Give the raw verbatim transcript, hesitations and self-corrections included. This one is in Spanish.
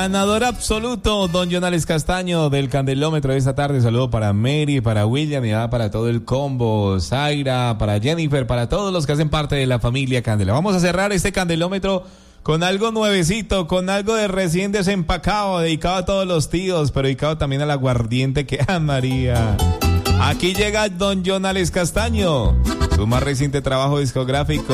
Ganador absoluto, don Jonales Castaño del Candelómetro de esta tarde. Saludo para Mary, para William y para todo el combo, Zaira, para Jennifer, para todos los que hacen parte de la familia Candela. Vamos a cerrar este Candelómetro con algo nuevecito, con algo de recién desempacado, dedicado a todos los tíos, pero dedicado también al aguardiente que amaría. Aquí llega don Jonales Castaño, su más reciente trabajo discográfico.